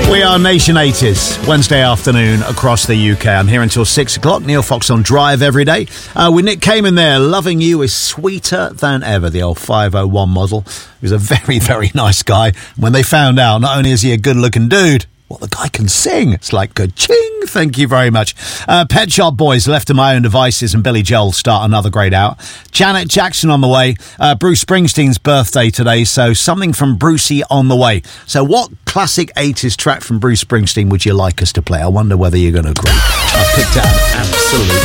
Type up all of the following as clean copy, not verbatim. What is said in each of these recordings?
We are Nation 80s, Wednesday afternoon across the UK. I'm here until 6 o'clock. Neil Fox on Drive every day. With Nick Kamen there, Loving You is Sweeter Than Ever, the old 501 model. He was a very, very nice guy. When they found out, not only is he a good-looking dude, well, the guy can sing. It's like ka-ching. Thank you very much. Pet Shop Boys, Left to My Own Devices, and Billy Joel start another great out. Janet Jackson on the way. Bruce Springsteen's birthday today, so something from Brucey on the way. So what classic 80s track from Bruce Springsteen would you like us to play? I wonder whether you're going to agree. I've picked out absolutely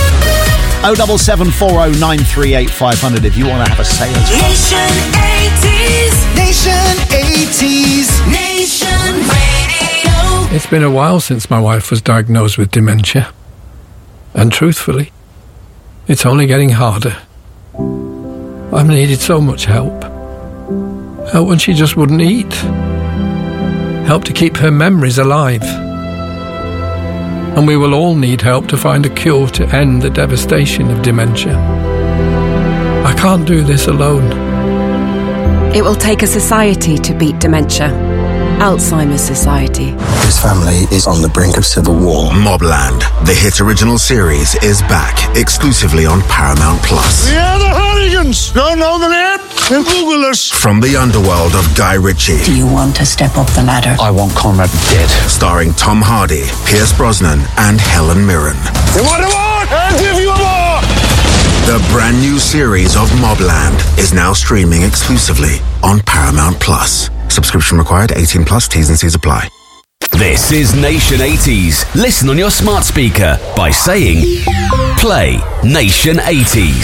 07740938500 if you want to have a say as well. Nation 80s. Nation Radio. It's been a while since my wife was diagnosed with dementia. And truthfully, it's only getting harder. I've needed so much help. Help when she just wouldn't eat. Help to keep her memories alive. And we will all need help to find a cure to end the devastation of dementia. I can't do this alone. It will take a society to beat dementia. Alzheimer's Society. His family is on the brink of civil war. Mobland, the hit original series, is back exclusively on Paramount Plus. We are the Hooligans. Don't know the name? Then Google us. From the underworld of Guy Ritchie. Do you want to step up the ladder? I want Conrad dead. Starring Tom Hardy, Pierce Brosnan, and Helen Mirren. You want a war? I'll give you a war. The brand new series of Mobland is now streaming exclusively on Paramount Plus. Subscription required, 18 plus, T's and C's apply. This is Nation 80s. Listen on your smart speaker by saying, play Nation 80s.